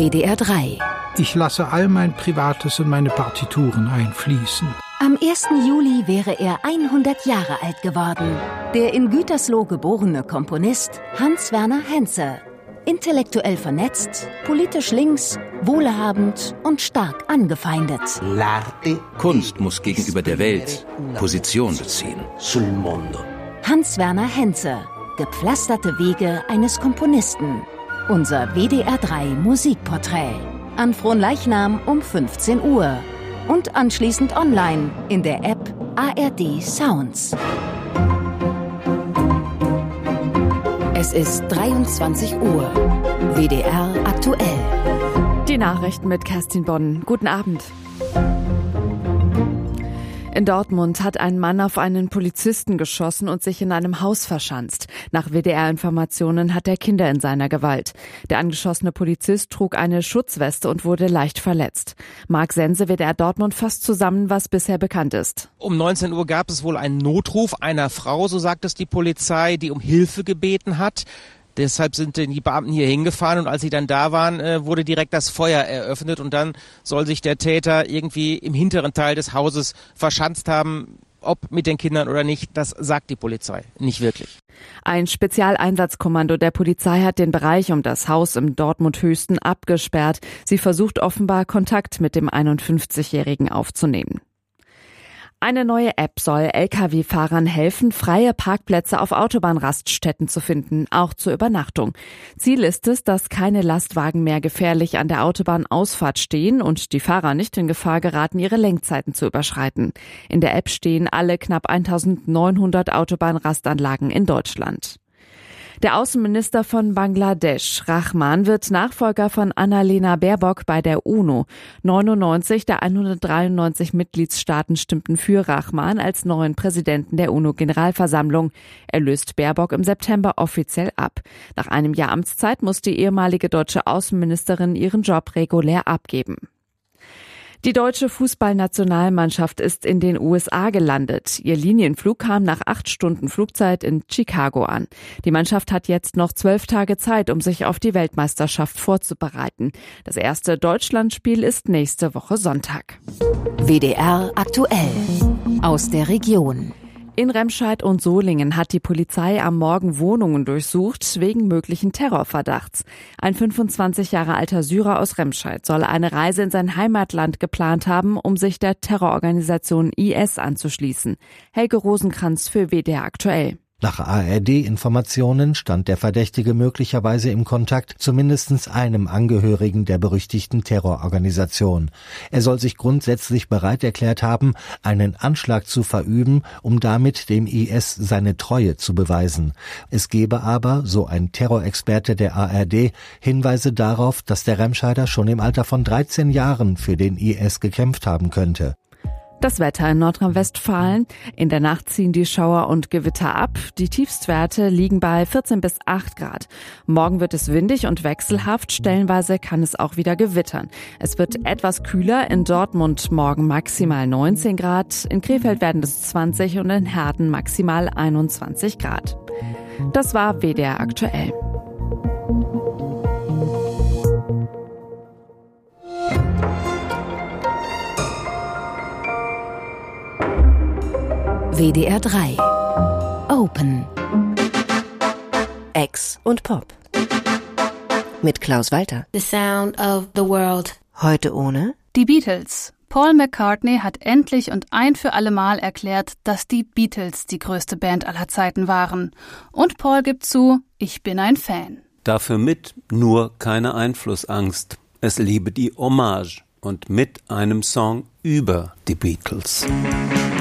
WDR 3. Ich lasse all mein Privates in meine Partituren einfließen. Am 1. Juli wäre er 100 Jahre alt geworden. Der in Gütersloh geborene Komponist Hans-Werner Henze. Intellektuell vernetzt, politisch links, wohlhabend und stark angefeindet. Kunst muss gegenüber der Welt Position beziehen. Hans-Werner Henze. Gepflasterte Wege eines Komponisten. Unser WDR 3 Musikporträt. An Fronleichnam um 15 Uhr. Und anschließend online in der App ARD Sounds. Es ist 23 Uhr. WDR aktuell. Die Nachrichten mit Kerstin Bonn. Guten Abend. In Dortmund hat ein Mann auf einen Polizisten geschossen und sich in einem Haus verschanzt. Nach WDR-Informationen hat er Kinder in seiner Gewalt. Der angeschossene Polizist trug eine Schutzweste und wurde leicht verletzt. Marc Sense, WDR Dortmund, fasst zusammen, was bisher bekannt ist. Um 19 Uhr gab es wohl einen Notruf einer Frau, so sagt es die Polizei, die um Hilfe gebeten hat. Deshalb sind die Beamten hier hingefahren und als sie dann da waren, wurde direkt das Feuer eröffnet und dann soll sich der Täter irgendwie im hinteren Teil des Hauses verschanzt haben. Ob mit den Kindern oder nicht, das sagt die Polizei nicht wirklich. Ein Spezialeinsatzkommando der Polizei hat den Bereich um das Haus im Dortmund-Höchsten abgesperrt. Sie versucht offenbar Kontakt mit dem 51-Jährigen aufzunehmen. Eine neue App soll Lkw-Fahrern helfen, freie Parkplätze auf Autobahnraststätten zu finden, auch zur Übernachtung. Ziel ist es, dass keine Lastwagen mehr gefährlich an der Autobahnausfahrt stehen und die Fahrer nicht in Gefahr geraten, ihre Lenkzeiten zu überschreiten. In der App stehen alle knapp 1900 Autobahnrastanlagen in Deutschland. Der Außenminister von Bangladesch, Rahman, wird Nachfolger von Annalena Baerbock bei der UNO. 99 der 193 Mitgliedstaaten stimmten für Rahman als neuen Präsidenten der UNO-Generalversammlung. Er löst Baerbock im September offiziell ab. Nach einem Jahr Amtszeit muss die ehemalige deutsche Außenministerin ihren Job regulär abgeben. Die deutsche Fußballnationalmannschaft ist in den USA gelandet. Ihr Linienflug kam nach 8 Stunden Flugzeit in Chicago an. Die Mannschaft hat jetzt noch 12 Tage Zeit, um sich auf die Weltmeisterschaft vorzubereiten. Das erste Deutschlandspiel ist nächste Woche Sonntag. WDR aktuell. Aus der Region. In Remscheid und Solingen hat die Polizei am Morgen Wohnungen durchsucht wegen möglichen Terrorverdachts. Ein 25 Jahre alter Syrer aus Remscheid soll eine Reise in sein Heimatland geplant haben, um sich der Terrororganisation IS anzuschließen. Helge Rosenkranz für WDR aktuell. Nach ARD-Informationen stand der Verdächtige möglicherweise im Kontakt zu mindestens einem Angehörigen der berüchtigten Terrororganisation. Er soll sich grundsätzlich bereit erklärt haben, einen Anschlag zu verüben, um damit dem IS seine Treue zu beweisen. Es gebe aber, so ein Terrorexperte der ARD, Hinweise darauf, dass der Remscheider schon im Alter von 13 Jahren für den IS gekämpft haben könnte. Das Wetter in Nordrhein-Westfalen. In der Nacht ziehen die Schauer und Gewitter ab. Die Tiefstwerte liegen bei 14 bis 8 Grad. Morgen wird es windig und wechselhaft. Stellenweise kann es auch wieder gewittern. Es wird etwas kühler. In Dortmund morgen maximal 19 Grad. In Krefeld werden es 20 und in Herten maximal 21 Grad. Das war WDR aktuell. WDR 3 Open Ex und Pop mit Klaus Walter. The Sound of the World. Heute ohne die Beatles. Paul McCartney hat endlich und ein für alle Mal erklärt, dass die Beatles die größte Band aller Zeiten waren. Und Paul gibt zu, ich bin ein Fan. Dafür mit nur keine Einflussangst. Es liebe die Hommage und mit einem Song über die Beatles.